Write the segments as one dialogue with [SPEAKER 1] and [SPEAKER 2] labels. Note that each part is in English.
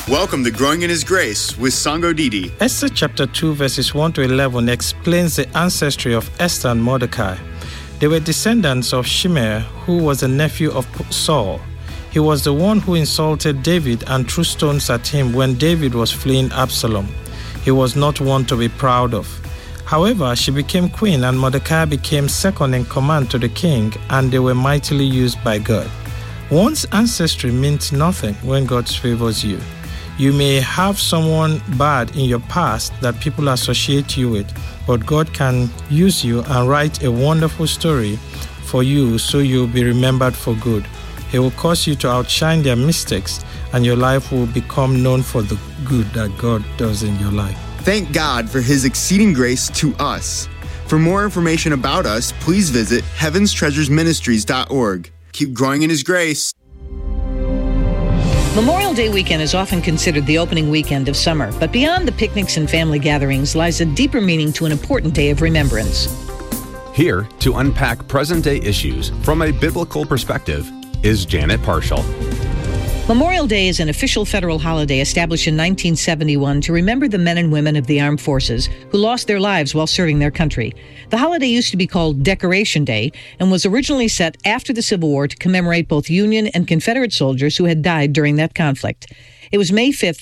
[SPEAKER 1] Welcome to Growing in His Grace with Sango Didi.
[SPEAKER 2] Esther chapter 2 verses 1 to 11 explains the ancestry of Esther and Mordecai. They were descendants of Shimei, who was a nephew of Saul. He was the one who insulted David and threw stones at him when David was fleeing Absalom. He was not one to be proud of. However, she became queen and Mordecai became second in command to the king, and they were mightily used by God. One's ancestry means nothing when God favors you. You may have someone bad in your past that people associate you with, but God can use you and write a wonderful story for you so you'll be remembered for good. He will cause you to outshine their mistakes, and your life will become known for the good that God does in your life.
[SPEAKER 1] Thank God for His exceeding grace to us. For more information about us, please visit heavenstreasuresministries.org. Keep growing in His grace.
[SPEAKER 3] Memorial Day weekend is often considered the opening weekend of summer, but beyond the picnics and family gatherings lies a deeper meaning to an important day of remembrance.
[SPEAKER 4] Here to unpack present-day issues from a biblical perspective is Janet Parshall.
[SPEAKER 3] Memorial Day is an official federal holiday established in 1971 to remember the men and women of the armed forces who lost their lives while serving their country. The holiday used to be called Decoration Day and was originally set after the Civil War to commemorate both Union and Confederate soldiers who had died during that conflict. It was May 5th,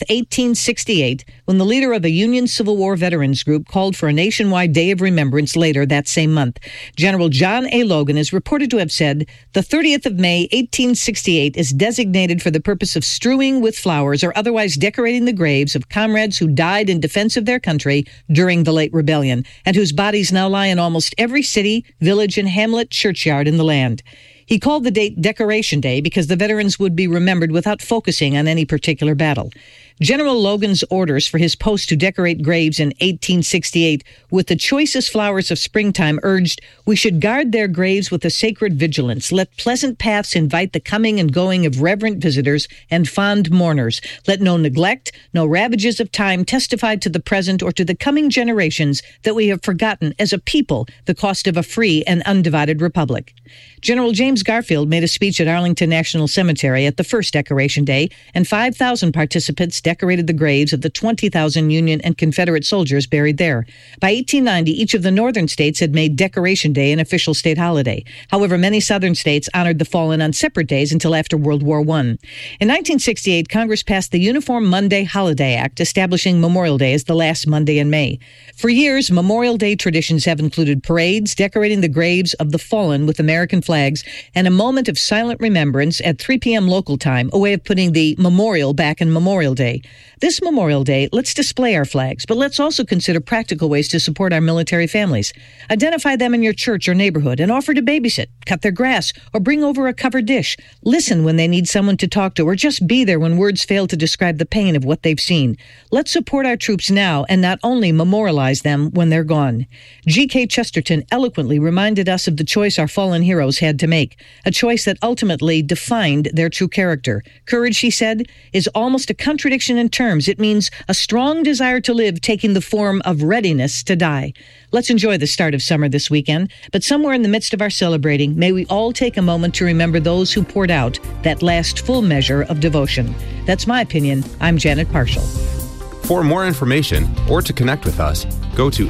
[SPEAKER 3] 1868, when the leader of a Union Civil War veterans group called for a nationwide day of remembrance later that same month. General John A. Logan is reported to have said, "The 30th of May, 1868 is designated for the purpose of strewing with flowers or otherwise decorating the graves of comrades who died in defense of their country during the late rebellion, and whose bodies now lie in almost every city, village, and hamlet churchyard in the land." He called the date Decoration Day because the veterans would be remembered without focusing on any particular battle. General Logan's orders for his post to decorate graves in 1868 with the choicest flowers of springtime urged, "We should guard their graves with a sacred vigilance. Let pleasant paths invite the coming and going of reverent visitors and fond mourners. Let no neglect, no ravages of time testify to the present or to the coming generations that we have forgotten as a people the cost of a free and undivided republic." General James Garfield made a speech at Arlington National Cemetery at the first Decoration Day, and 5,000 participants decorated the graves of the 20,000 Union and Confederate soldiers buried there. By 1890, each of the northern states had made Decoration Day an official state holiday. However, many southern states honored the fallen on separate days until after World War I. In 1968, Congress passed the Uniform Monday Holiday Act, establishing Memorial Day as the last Monday in May. For years, Memorial Day traditions have included parades, decorating the graves of the fallen with American flags, and a moment of silent remembrance at 3 p.m. local time, a way of putting the memorial back in Memorial Day. This Memorial Day, let's display our flags, but let's also consider practical ways to support our military families. Identify them in your church or neighborhood and offer to babysit, cut their grass, or bring over a covered dish. Listen when they need someone to talk to, or just be there when words fail to describe the pain of what they've seen. Let's support our troops now and not only memorialize them when they're gone. G.K. Chesterton eloquently reminded us of the choice our fallen heroes had to make, a choice that ultimately defined their true character. Courage, he said, is almost a contradiction in terms. It means a strong desire to live taking the form of readiness to die. Let's enjoy the start of summer this weekend, but somewhere in the midst of our celebrating, may we all take a moment to remember those who poured out that last full measure of devotion. That's my opinion. I'm Janet Parshall.
[SPEAKER 4] For more information or to connect with us, go to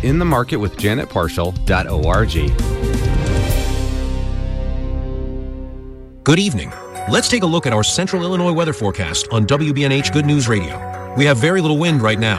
[SPEAKER 4] inthemarketwithjanetparshall.org.
[SPEAKER 5] Good evening. Let's take a look at our Central Illinois weather forecast on WBNH Good News Radio. We have very little wind right now.